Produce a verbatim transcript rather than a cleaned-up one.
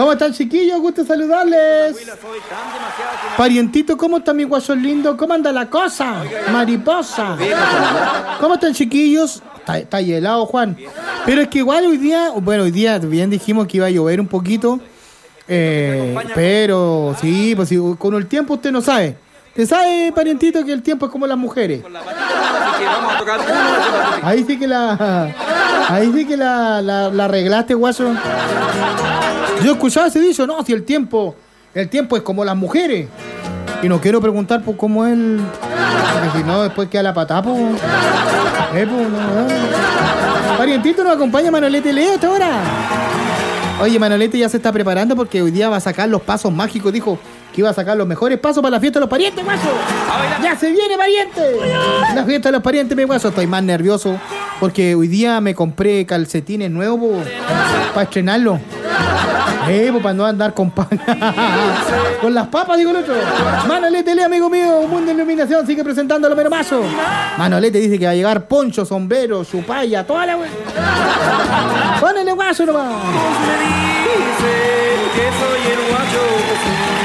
¿Cómo están, chiquillos? Gusto saludarles. Parientito, ¿cómo está mi guasón lindo? ¿Cómo anda la cosa? Mariposa. ¿Cómo están, chiquillos? Está, está helado, Juan. Pero es que igual hoy día, bueno, hoy día bien dijimos que iba a llover un poquito. Eh, pero sí, pues sí, con el tiempo usted no sabe. ¿Usted sabe, parientito, que el tiempo es como las mujeres? Ahí sí que la... Ahí sí que la, la, la arreglaste, guaso. Yo escuchaba ese dicho, no, si el tiempo... El tiempo es como las mujeres. Y no quiero preguntar por cómo es el... Porque si no, después queda la patada, pues. Eh, pues, no, no. Parientito, nos acompaña Manolete Leo hasta ahora. Oye, Manolete ya se está preparando porque hoy día va a sacar los pasos mágicos. Dijo que iba a sacar los mejores pasos para la fiesta de los parientes, guaso. ¡Ya se viene, pariente! La fiesta de los parientes, mi guaso. Estoy más nervioso porque hoy día me compré calcetines nuevos para estrenarlo. Eh, pues para no andar con pan. Con las papas, digo el otro. Manolete Leo, amigo mío, Mundo de Iluminación, sigue presentando a los meromasos. Manolete dice que va a llegar poncho, sombrero, chupalla, toda la... Ponele guaso nomás.